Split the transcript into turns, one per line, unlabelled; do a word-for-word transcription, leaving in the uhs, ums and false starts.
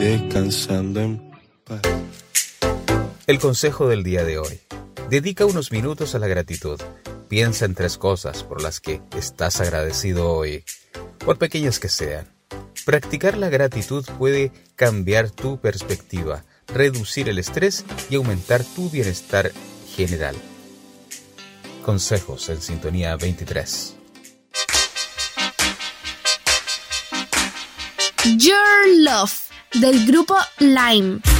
Descansando en paz.
El consejo del día de hoy. Dedica unos minutos a la gratitud. Piensa en tres cosas por las que estás agradecido hoy, por pequeñas que sean. Practicar la gratitud puede cambiar tu perspectiva, reducir el estrés y aumentar tu bienestar general. Consejos en Sintonía veintitrés.
Your Love, del grupo Lime.